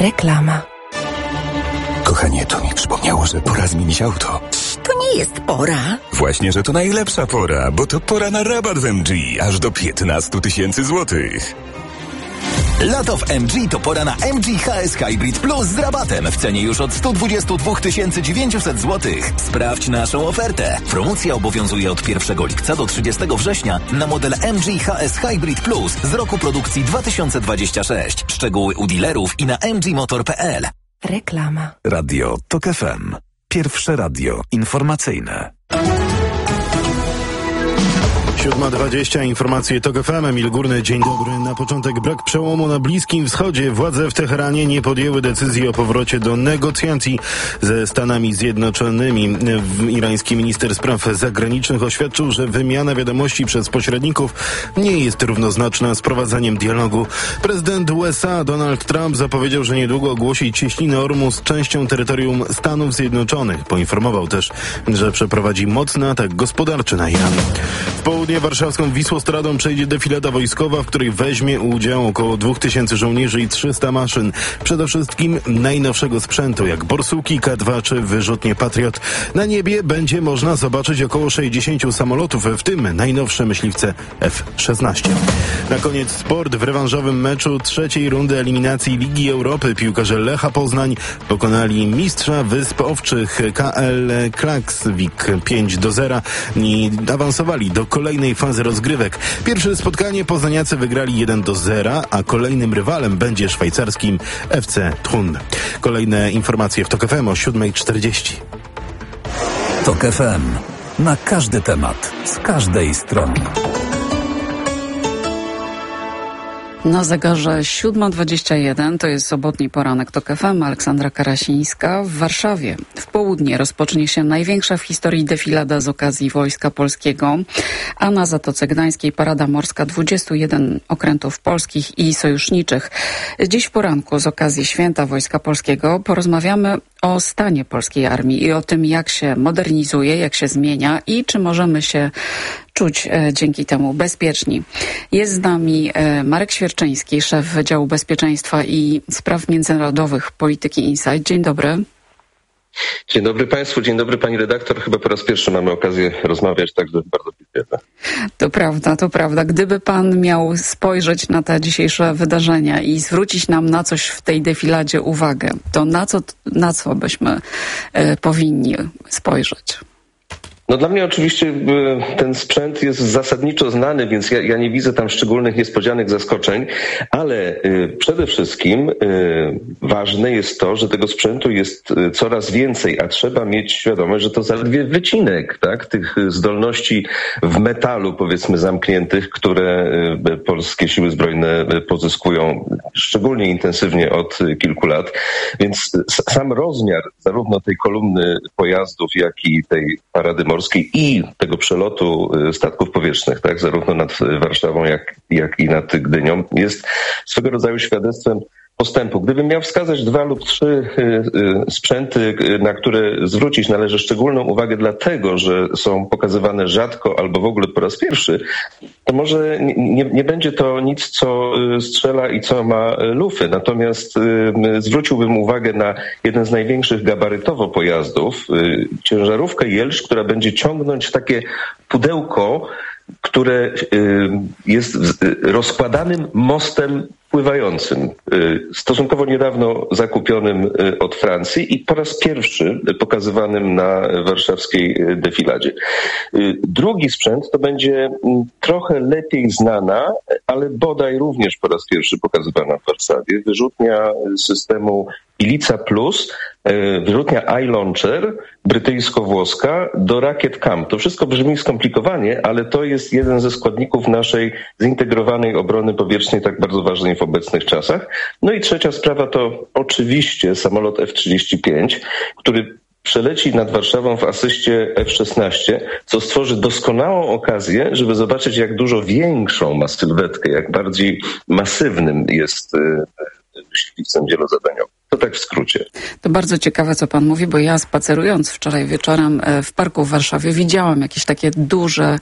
Reklama. Kochanie, to mi przypomniało, że pora zmienić auto. To nie jest pora. Właśnie, że to najlepsza pora, bo to pora na rabat w MG, aż do 15 000 złotych. Lato w MG to pora na MG HS Hybrid Plus z rabatem w cenie już od 122 900 zł. Sprawdź naszą ofertę. Promocja obowiązuje od 1 lipca do 30 września na model MG HS Hybrid Plus z roku produkcji 2026. Szczegóły u dealerów i na mgmotor.pl. Reklama. Radio TOK FM. Pierwsze radio informacyjne. 7:20, informacje TOK FM, Emil Górny, dzień dobry. Na początek brak przełomu na Bliskim Wschodzie. Władze w Teheranie nie podjęły decyzji o powrocie do negocjacji ze Stanami Zjednoczonymi. Irański minister spraw zagranicznych oświadczył, że wymiana wiadomości przez pośredników nie jest równoznaczna z prowadzeniem dialogu. Prezydent USA Donald Trump zapowiedział, że niedługo ogłosi cieśninę Ormus częścią terytorium Stanów Zjednoczonych. Poinformował też, że przeprowadzi mocny atak gospodarczy na Iran. W południe warszawską Wisłostradą przejdzie defilada wojskowa, w której weźmie udział około 2000 żołnierzy i 300 maszyn. Przede wszystkim najnowszego sprzętu, jak borsuki K2 czy wyrzutnie Patriot. Na niebie będzie można zobaczyć około 60 samolotów, w tym najnowsze myśliwce F-16. Na koniec sport. W rewanżowym meczu trzeciej rundy eliminacji Ligi Europy piłkarze Lecha Poznań pokonali mistrza Wysp Owczych KL Klaksvik 5-0 i awansowali do kolejnej fazy rozgrywek. Pierwsze spotkanie poznaniacy wygrali 1-0, a kolejnym rywalem będzie szwajcarskim FC Thun. Kolejne informacje w TOK FM o 7:40. TOK FM. Na każdy temat, z każdej strony. Na zegarze 7:21 to jest sobotni poranek TOK FM. Aleksandra Karasińska. W Warszawie w południe rozpocznie się największa w historii defilada z okazji Wojska Polskiego, a na Zatoce Gdańskiej parada morska 21 okrętów polskich i sojuszniczych. Dziś w poranku z okazji Święta Wojska Polskiego porozmawiamy o stanie polskiej armii i o tym, jak się modernizuje, jak się zmienia i czy możemy się czuć dzięki temu bezpieczni. Jest z nami Marek Świerczyński, szef Wydziału Bezpieczeństwa i Spraw Międzynarodowych Polityki Insight. Dzień dobry. Dzień dobry Państwu, dzień dobry Pani redaktor. Chyba po raz pierwszy mamy okazję rozmawiać, także bardzo dziękuję. To prawda. Gdyby Pan miał spojrzeć na te dzisiejsze wydarzenia i zwrócić nam na coś w tej defiladzie uwagę, to na co byśmy powinni spojrzeć? No dla mnie oczywiście ten sprzęt jest zasadniczo znany, więc ja nie widzę tam szczególnych niespodzianek, zaskoczeń, ale przede wszystkim ważne jest to, że tego sprzętu jest coraz więcej, a trzeba mieć świadomość, że to zaledwie wycinek, tak, tych zdolności w metalu, powiedzmy, zamkniętych, które polskie siły zbrojne pozyskują szczególnie intensywnie od kilku lat. Więc sam rozmiar zarówno tej kolumny pojazdów, jak i tej parady morskiej i tego przelotu statków powietrznych, tak, zarówno nad Warszawą, jak i nad Gdynią, jest swego rodzaju świadectwem postępu. Gdybym miał wskazać 2 lub 3 sprzęty, na które zwrócić należy szczególną uwagę dlatego, że są pokazywane rzadko albo w ogóle po raz pierwszy, to może nie będzie to nic, co strzela i co ma lufy. Natomiast zwróciłbym uwagę na jeden z największych gabarytowo pojazdów, ciężarówkę Jelcz, która będzie ciągnąć takie pudełko, które jest rozkładanym mostem pływającym, stosunkowo niedawno zakupionym od Francji i po raz pierwszy pokazywanym na warszawskiej defiladzie. Drugi sprzęt to będzie trochę lepiej znana, ale bodaj również po raz pierwszy pokazywana w Warszawie, wyrzutnia systemu Ilica Plus, wyrzutnia iLauncher brytyjsko-włoska do rakiet CAM. To wszystko brzmi skomplikowanie, ale to jest jeden ze składników naszej zintegrowanej obrony powietrznej, tak bardzo ważnej w obecnych czasach. No i trzecia sprawa to oczywiście samolot F-35, który przeleci nad Warszawą w asyście F-16, co stworzy doskonałą okazję, żeby zobaczyć, jak dużo większą ma sylwetkę, jak bardziej masywnym jest myśliwcem wielozadaniowym. To tak w skrócie. To bardzo ciekawe, co pan mówi, bo ja spacerując wczoraj wieczorem w parku w Warszawie widziałam jakieś takie duże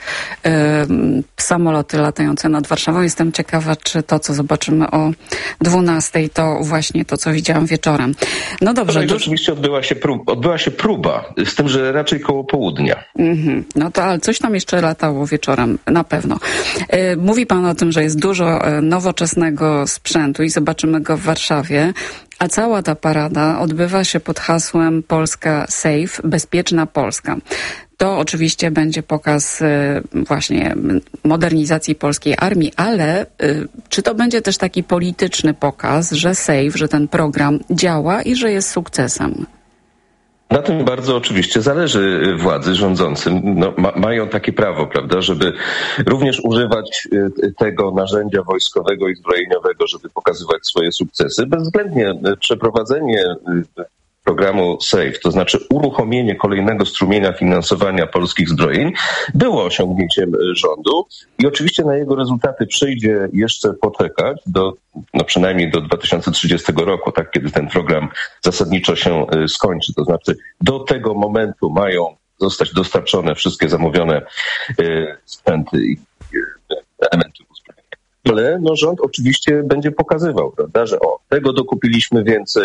samoloty latające nad Warszawą. Jestem ciekawa, czy to, co zobaczymy o 12:00, to właśnie to, co widziałam wieczorem. No dobrze. Oczywiście odbyła się próba, z tym, że raczej koło południa. No to ale coś tam jeszcze latało wieczorem, na pewno. Mówi pan o tym, że jest dużo nowoczesnego sprzętu i zobaczymy go w Warszawie. A cała ta parada odbywa się pod hasłem Polska Safe, bezpieczna Polska. To oczywiście będzie pokaz właśnie modernizacji polskiej armii, ale czy to będzie też taki polityczny pokaz, że Safe, że ten program działa i że jest sukcesem? Na tym bardzo oczywiście zależy władzy rządzącym. Mają takie prawo, prawda, żeby również używać tego narzędzia wojskowego i zbrojeniowego, żeby pokazywać swoje sukcesy. Bezwzględnie przeprowadzenie programu SAFE, to znaczy uruchomienie kolejnego strumienia finansowania polskich zbrojeń, było osiągnięciem rządu i oczywiście na jego rezultaty przyjdzie jeszcze poczekać przynajmniej do 2030 roku, tak, kiedy ten program zasadniczo się skończy. To znaczy do tego momentu mają zostać dostarczone wszystkie zamówione sprzęty i elementy uzbrojenia. Ale rząd oczywiście będzie pokazywał, prawda, że tego dokupiliśmy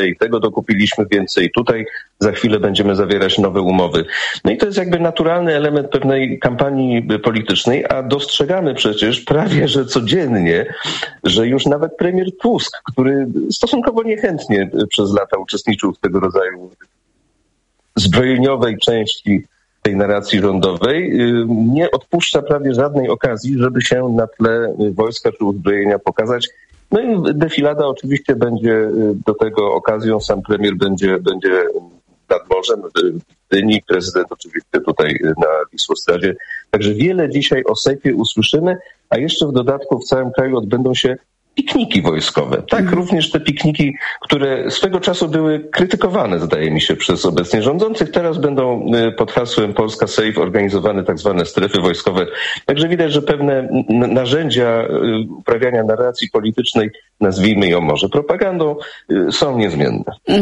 więcej, tutaj za chwilę będziemy zawierać nowe umowy. No i to jest jakby naturalny element pewnej kampanii politycznej, a dostrzegamy przecież prawie że codziennie, że już nawet premier Tusk, który stosunkowo niechętnie przez lata uczestniczył w tego rodzaju zbrojeniowej części tej narracji rządowej, nie odpuszcza prawie żadnej okazji, żeby się na tle wojska czy uzbrojenia pokazać. No i defilada oczywiście będzie do tego okazją, sam premier będzie nad morzem, w Gdyni, prezydent oczywiście tutaj na Wisłostradzie. Także wiele dzisiaj o SAFE usłyszymy, a jeszcze w dodatku w całym kraju odbędą się pikniki wojskowe. Tak, również te pikniki, które swego czasu były krytykowane, zdaje mi się, przez obecnie rządzących, teraz będą pod hasłem Polska Safe organizowane tak zwane strefy wojskowe. Także widać, że pewne narzędzia uprawiania narracji politycznej, nazwijmy ją może propagandą, są niezmienne.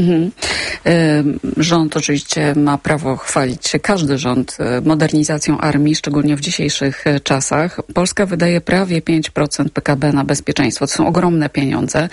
Rząd oczywiście ma prawo chwalić się, każdy rząd, modernizacją armii, szczególnie w dzisiejszych czasach. Polska wydaje prawie 5% PKB na bezpieczeństwo. To są ogromne pieniądze.